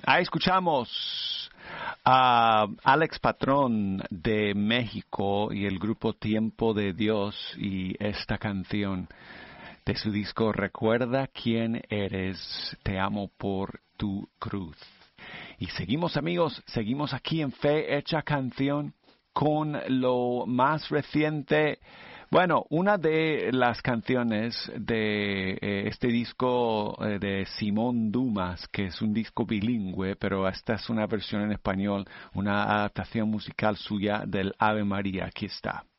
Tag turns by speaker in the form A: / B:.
A: Ahí escuchamos a Alex Patrón de México y el grupo Tiempo de Dios y esta canción de su disco Recuerda quién eres, te amo por tu cruz. Y seguimos amigos, seguimos aquí en Fe Hecha Canción con lo más reciente. Bueno, una de las canciones de este disco de Simón Dumas, que es un disco bilingüe, pero esta es una versión en español, una adaptación musical suya del Ave María. Aquí está.